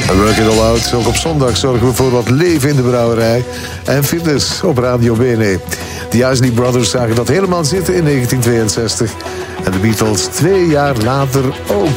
Work it all out. Ook op zondag zorgen we voor wat leven in de brouwerij. En fitness op Radio Bene. De Isley Brothers zagen dat helemaal zitten in 1962. En de Beatles 2 jaar later ook.